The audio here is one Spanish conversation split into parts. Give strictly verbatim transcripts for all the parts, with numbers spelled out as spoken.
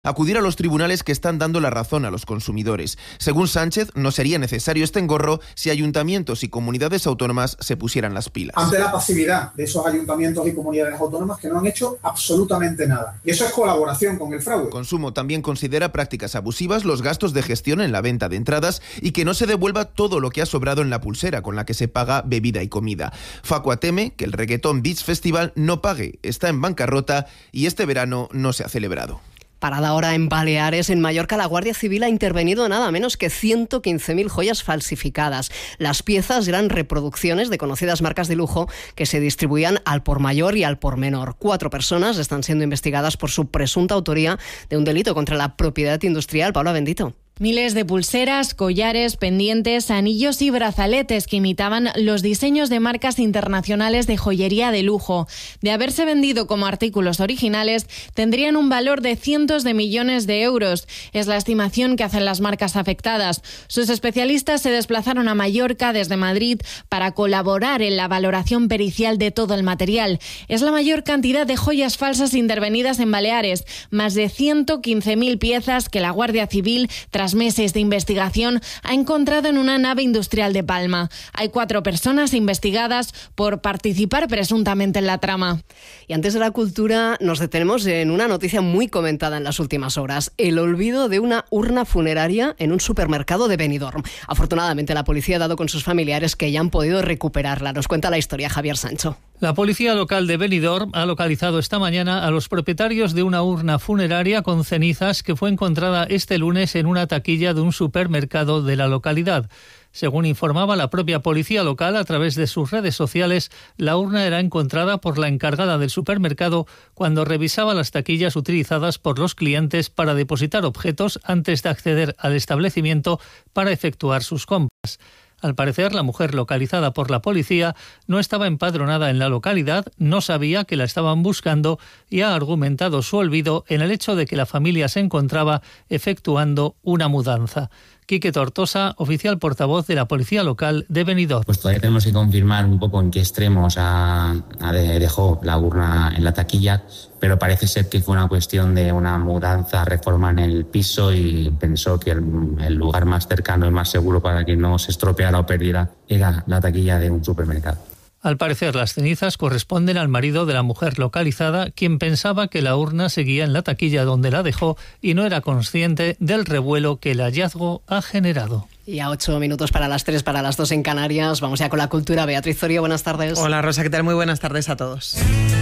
acudir a los tribunales que están dando la razón a los consumidores. Según Sánchez, no sería necesario este engorro si ayuntamientos y comunidades autónomas se pusieran las pilas. Ante la pasividad de esos ayuntamientos y comunidades autónomas que no han hecho absolutamente nada. Y eso es colaboración con el fraude. Consumo también considera prácticas abusivas los gastos de gestión en la venta de entradas y que no se devuelva todo lo que ha sobrado en la pulsera con la que se paga bebida y comida. Facua teme que el Reggaeton Beach Festival no pague, está en bancarrota y este verano no se ha celebrado. Parada ahora en Baleares, en Mallorca, la Guardia Civil ha intervenido nada menos que ciento quince mil joyas falsificadas. Las piezas eran reproducciones de conocidas marcas de lujo que se distribuían al por mayor y al por menor. Cuatro personas están siendo investigadas por su presunta autoría de un delito contra la propiedad industrial. Paula Bendito. Miles de pulseras, collares, pendientes, anillos y brazaletes que imitaban los diseños de marcas internacionales de joyería de lujo. De haberse vendido como artículos originales, tendrían un valor de cientos de millones de euros. Es la estimación que hacen las marcas afectadas. Sus especialistas se desplazaron a Mallorca desde Madrid para colaborar en la valoración pericial de todo el material. Es la mayor cantidad de joyas falsas intervenidas en Baleares, más de ciento quince mil piezas que la Guardia Civil, tras meses de investigación, ha encontrado en una nave industrial de Palma. Hay cuatro personas investigadas por participar presuntamente en la trama. Y antes de la cultura, nos detenemos en una noticia muy comentada en las últimas horas: el olvido de una urna funeraria en un supermercado de Benidorm. Afortunadamente, la policía ha dado con sus familiares que ya han podido recuperarla. Nos cuenta la historia Javier Sancho. La policía local de Benidorm ha localizado esta mañana a los propietarios de una urna funeraria con cenizas que fue encontrada este lunes en una taquilla de un supermercado de la localidad. Según informaba la propia policía local a través de sus redes sociales, la urna era encontrada por la encargada del supermercado cuando revisaba las taquillas utilizadas por los clientes para depositar objetos antes de acceder al establecimiento para efectuar sus compras. Al parecer, la mujer localizada por la policía no estaba empadronada en la localidad, no sabía que la estaban buscando y ha argumentado su olvido en el hecho de que la familia se encontraba efectuando una mudanza. Quique Tortosa, oficial portavoz de la policía local de Benidorm. Pues todavía tenemos que confirmar un poco en qué extremos ha, ha de, dejó la urna en la taquilla, pero parece ser que fue una cuestión de una mudanza, reforma en el piso y pensó que el, el lugar más cercano y más seguro para que no se estropeara o perdiera era la taquilla de un supermercado. Al parecer, las cenizas corresponden al marido de la mujer localizada, quien pensaba que la urna seguía en la taquilla donde la dejó y no era consciente del revuelo que el hallazgo ha generado. Y a ocho minutos para las tres, para las dos en Canarias. Vamos ya con la cultura. Beatriz Zorio, buenas tardes. Hola Rosa, ¿qué tal? Muy buenas tardes a todos.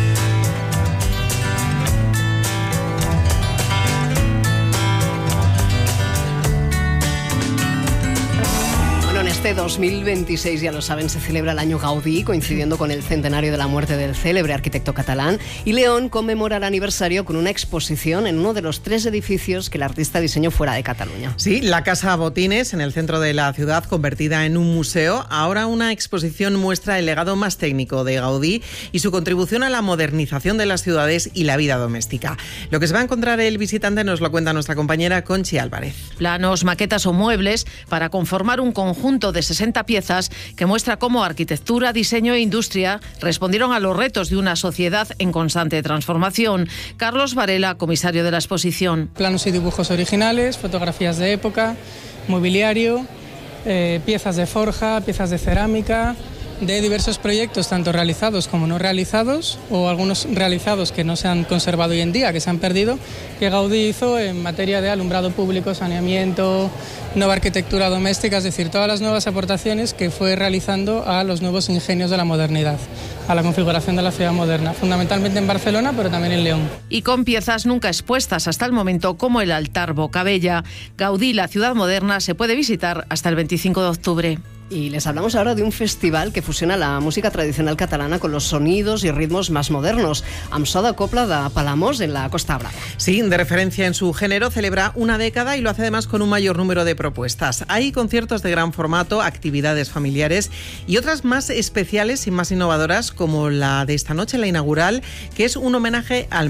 Este dos mil veintiséis, ya lo saben, se celebra el año Gaudí, coincidiendo con el centenario de la muerte del célebre arquitecto catalán, y León conmemora el aniversario con una exposición en uno de los tres edificios que el artista diseñó fuera de Cataluña. Sí, la Casa Botines, en el centro de la ciudad, convertida en un museo. Ahora una exposición muestra el legado más técnico de Gaudí y su contribución a la modernización de las ciudades y la vida doméstica. Lo que se va a encontrar el visitante nos lo cuenta nuestra compañera Conchi Álvarez. Planos, maquetas o muebles para conformar un conjunto de sesenta piezas que muestra cómo arquitectura, diseño e industria respondieron a los retos de una sociedad en constante transformación. Carlos Varela, comisario de la exposición. Planos y dibujos originales, fotografías de época, mobiliario, eh, piezas de forja, piezas de cerámica, de diversos proyectos, tanto realizados como no realizados, o algunos realizados que no se han conservado hoy en día, que se han perdido, que Gaudí hizo en materia de alumbrado público, saneamiento, nueva arquitectura doméstica, es decir, todas las nuevas aportaciones que fue realizando a los nuevos ingenios de la modernidad, a la configuración de la ciudad moderna, fundamentalmente en Barcelona, pero también en León. Y con piezas nunca expuestas hasta el momento, como el altar Bocabella. Gaudí, la ciudad moderna, se puede visitar hasta el veinticinco de octubre. Y les hablamos ahora de un festival que fusiona la música tradicional catalana con los sonidos y ritmos más modernos. Amsoda Copla de Palamós, en la Costa Brava. Sí, de referencia en su género, celebra una década y lo hace además con un mayor número de propuestas. Hay conciertos de gran formato, actividades familiares y otras más especiales y más innovadoras, como la de esta noche, la inaugural, que es un homenaje al mar.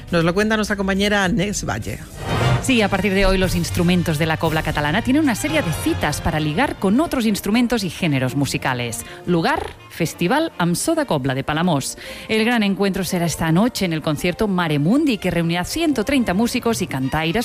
Nos lo cuenta nuestra compañera Nes Valle. Sí, a partir de hoy los instrumentos de la cobla catalana tienen una serie de citas para ligar con otros instrumentos y géneros musicales. Lugar, Festival amb so de Cobla de Palamós. El gran encuentro será esta noche en el concierto Mare Mundi, que reunirá ciento treinta músicos y cantaires